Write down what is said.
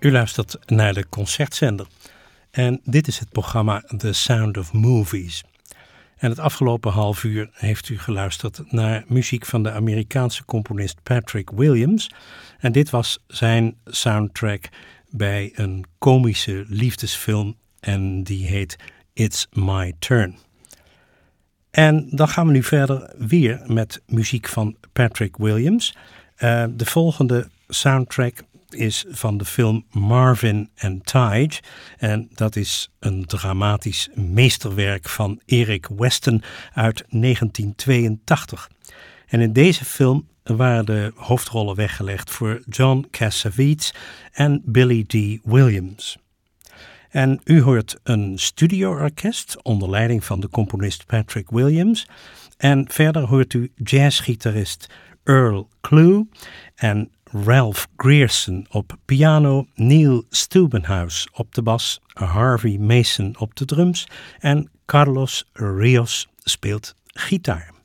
U luistert naar de Concertzender en dit is het programma The Sound of Movies. En het afgelopen half uur heeft u geluisterd naar muziek van de Amerikaanse componist Patrick Williams. En dit was zijn soundtrack bij een komische liefdesfilm en die heet It's My Turn. En dan gaan we nu verder weer met muziek van Patrick Williams. De volgende soundtrack is van de film Marvin and Tige. En dat is een dramatisch meesterwerk van Eric Weston uit 1982. En in deze film waren de hoofdrollen weggelegd voor John Cassavetes en Billy Dee Williams. En u hoort een studioorkest onder leiding van de componist Patrick Williams. En verder hoort u jazzgitarist Earl Klugh en Ralph Grierson op piano, Neil Stubenhouse op de bas, Harvey Mason op de drums en Carlos Rios speelt gitaar.